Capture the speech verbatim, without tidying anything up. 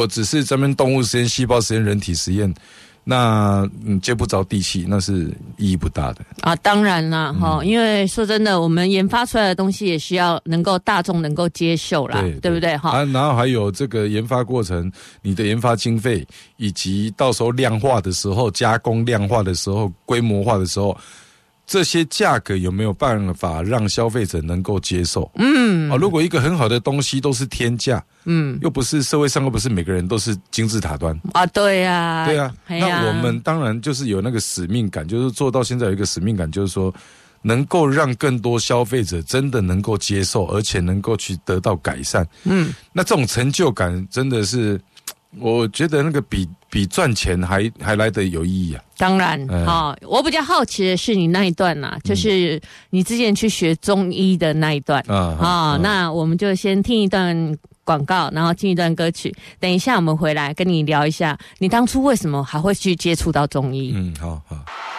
我只是咱们动物实验、细胞实验、人体实验。那嗯接不着地气，那是意义不大的啊。当然啦，哈、嗯，因为说真的，我们研发出来的东西也需要能够大众能够接受啦， 对, 对不对？哈、 啊，然后还有这个研发过程，你的研发经费，以及到时候量化的时候、加工量化的时候、规模化的时候。这些价格有没有办法让消费者能够接受？嗯，哦，如果一个很好的东西都是天价，嗯，又不是社会上又不是每个人都是金字塔端啊，对呀、啊， 对啊，那我们当然就是有那个使命感，就是做到现在有一个使命感，就是说能够让更多消费者真的能够接受，而且能够去得到改善。嗯，那这种成就感真的是。我觉得那个比比赚钱还还来得有意义啊！ 当然，嗯哦、我比较好奇的是你那一段啊，就是你之前去学中医的那一段啊、嗯哦嗯。那我们就先听一段广告，然后听一段歌曲。等一下我们回来跟你聊一下，你当初为什么还会去接触到中医？ 嗯，好好。